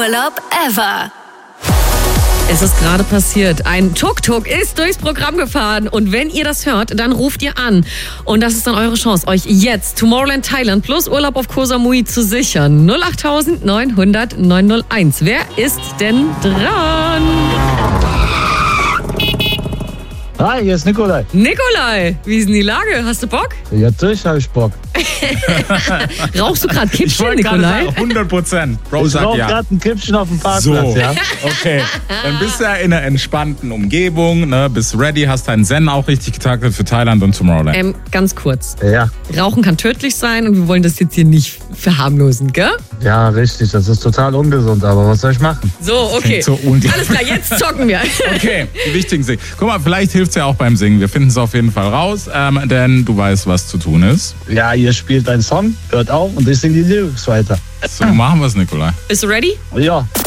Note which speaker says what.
Speaker 1: Urlaub ever.
Speaker 2: Es ist gerade passiert. Ein Tuk-Tuk ist durchs Programm gefahren. Und wenn ihr das hört, dann ruft ihr an. Und das ist dann eure Chance, euch jetzt Tomorrowland Thailand plus Urlaub auf Koh Samui zu sichern. 08900 901. Wer ist denn dran?
Speaker 3: Hi, hier ist Nikolai.
Speaker 2: Nikolai, wie ist denn die Lage? Hast du Bock?
Speaker 3: Ja, natürlich habe ich Bock.
Speaker 2: Rauchst du gerade Kippchen, Nikolai?
Speaker 4: 100%. Bro,
Speaker 3: Ich
Speaker 4: sag
Speaker 3: rauche
Speaker 4: ja.
Speaker 3: gerade ein Kippchen auf dem Parkplatz,
Speaker 4: So,
Speaker 3: ja?
Speaker 4: okay. Dann bist du ja in einer entspannten Umgebung, ne? Bist ready, hast deinen Zen auch richtig getaktet für Thailand und Tomorrowland.
Speaker 2: Ganz kurz.
Speaker 3: Ja,
Speaker 2: Rauchen kann tödlich sein und wir wollen das jetzt hier nicht verharmlosen, gell?
Speaker 3: ja, richtig. Das ist total ungesund, aber was soll ich machen?
Speaker 2: So, okay.
Speaker 4: Klingt so ungern.
Speaker 2: Alles klar, jetzt zocken wir.
Speaker 4: Okay, die wichtigen Dinge. Guck mal, vielleicht hilft's ja auch beim Singen. Wir finden es auf jeden Fall raus, denn du weißt, was zu tun ist.
Speaker 3: Ja, ihr spielt einen Song, hört auf und ich singe die Lyrics weiter.
Speaker 4: So machen wir's, Nikolai.
Speaker 2: Bist du ready?
Speaker 3: Ja.